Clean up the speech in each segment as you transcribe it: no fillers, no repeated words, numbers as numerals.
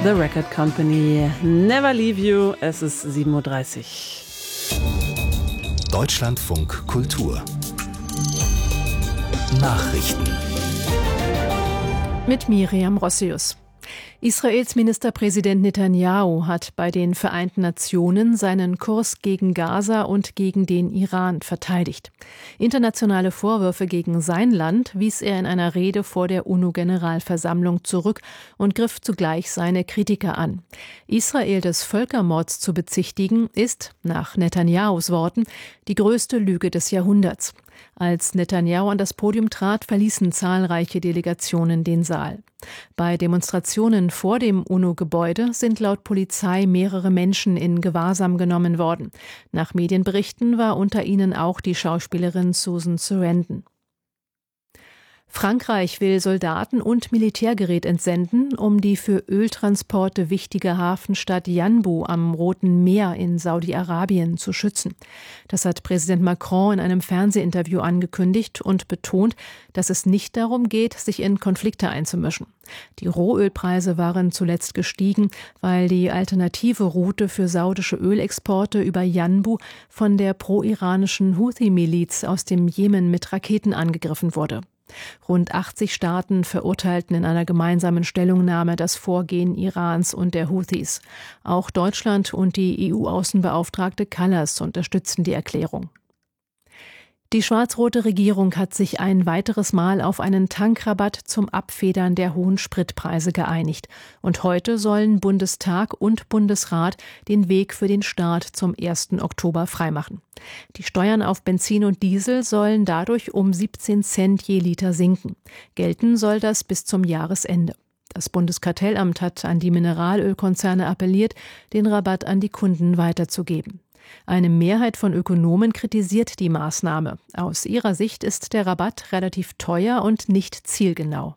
The Record Company. Never Leave You. Es ist 7:30 Uhr. Deutschlandfunk Kultur. Nachrichten. Mit Miriam Rossius. Israels Ministerpräsident Netanyahu hat bei den Vereinten Nationen seinen Kurs gegen Gaza und gegen den Iran verteidigt. Internationale Vorwürfe gegen sein Land wies er in einer Rede vor der UNO-Generalversammlung zurück und griff zugleich seine Kritiker an. Israel des Völkermords zu bezichtigen, ist, nach Netanyahus Worten, die größte Lüge des Jahrhunderts. Als Netanyahu an das Podium trat, verließen zahlreiche Delegationen den Saal. Bei Demonstrationen vor dem UNO-Gebäude sind laut Polizei mehrere Menschen in Gewahrsam genommen worden. Nach Medienberichten war unter ihnen auch die Schauspielerin Susan Sarandon. Frankreich will Soldaten und Militärgerät entsenden, um die für Öltransporte wichtige Hafenstadt Yanbu am Roten Meer in Saudi-Arabien zu schützen. Das hat Präsident Macron in einem Fernsehinterview angekündigt und betont, dass es nicht darum geht, sich in Konflikte einzumischen. Die Rohölpreise waren zuletzt gestiegen, weil die alternative Route für saudische Ölexporte über Yanbu von der pro-iranischen Houthi-Miliz aus dem Jemen mit Raketen angegriffen wurde. Rund 80 Staaten verurteilten in einer gemeinsamen Stellungnahme das Vorgehen Irans und der Houthis. Auch Deutschland und die EU-Außenbeauftragte Kallas unterstützten die Erklärung. Die schwarz-rote Regierung hat sich ein weiteres Mal auf einen Tankrabatt zum Abfedern der hohen Spritpreise geeinigt. Und heute sollen Bundestag und Bundesrat den Weg für den Start zum 1. Oktober freimachen. Die Steuern auf Benzin und Diesel sollen dadurch um 17 Cent je Liter sinken. Gelten soll das bis zum Jahresende. Das Bundeskartellamt hat an die Mineralölkonzerne appelliert, den Rabatt an die Kunden weiterzugeben. Eine Mehrheit von Ökonomen kritisiert die Maßnahme. Aus ihrer Sicht ist der Rabatt relativ teuer und nicht zielgenau.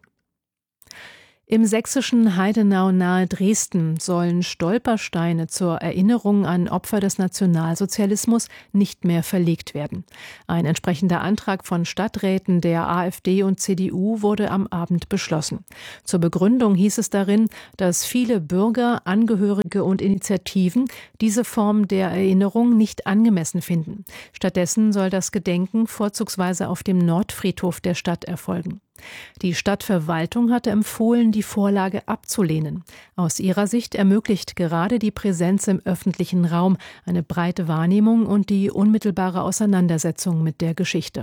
Im sächsischen Heidenau nahe Dresden sollen Stolpersteine zur Erinnerung an Opfer des Nationalsozialismus nicht mehr verlegt werden. Ein entsprechender Antrag von Stadträten der AfD und CDU wurde am Abend beschlossen. Zur Begründung hieß es darin, dass viele Bürger, Angehörige und Initiativen diese Form der Erinnerung nicht angemessen finden. Stattdessen soll das Gedenken vorzugsweise auf dem Nordfriedhof der Stadt erfolgen. Die Stadtverwaltung hatte empfohlen, die Vorlage abzulehnen. Aus ihrer Sicht ermöglicht gerade die Präsenz im öffentlichen Raum eine breite Wahrnehmung und die unmittelbare Auseinandersetzung mit der Geschichte.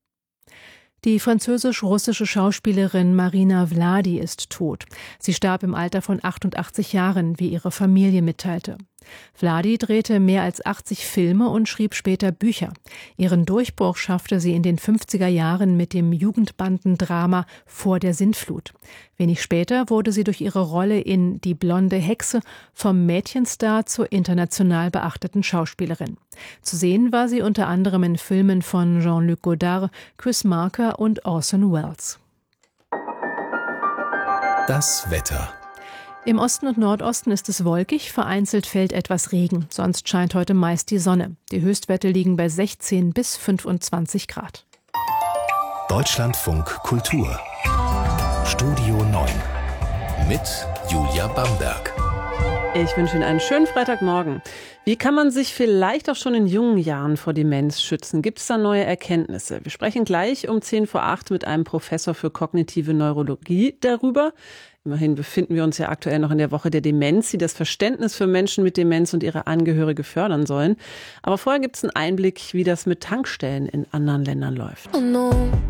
Die französisch-russische Schauspielerin Marina Vladi ist tot. Sie starb im Alter von 88 Jahren, wie ihre Familie mitteilte. Vladi drehte mehr als 80 Filme und schrieb später Bücher. Ihren Durchbruch schaffte sie in den 50er Jahren mit dem Jugendbandendrama Vor der Sintflut. Wenig später wurde sie durch ihre Rolle in Die blonde Hexe vom Mädchenstar zur international beachteten Schauspielerin. Zu sehen war sie unter anderem in Filmen von Jean-Luc Godard, Chris Marker und Orson Welles. Das Wetter. Im Osten und Nordosten ist es wolkig, vereinzelt fällt etwas Regen. Sonst scheint heute meist die Sonne. Die Höchstwerte liegen bei 16 bis 25 Grad. Deutschlandfunk Kultur. Studio 9. Mit Julia Bamberg. Ich wünsche Ihnen einen schönen Freitagmorgen. Wie kann man sich vielleicht auch schon in jungen Jahren vor Demenz schützen? Gibt es da neue Erkenntnisse? Wir sprechen gleich um 7:50 mit einem Professor für kognitive Neurologie darüber. Immerhin befinden wir uns ja aktuell noch in der Woche der Demenz, die das Verständnis für Menschen mit Demenz und ihre Angehörige fördern sollen. Aber vorher gibt es einen Einblick, wie das mit Tankstellen in anderen Ländern läuft. Oh no,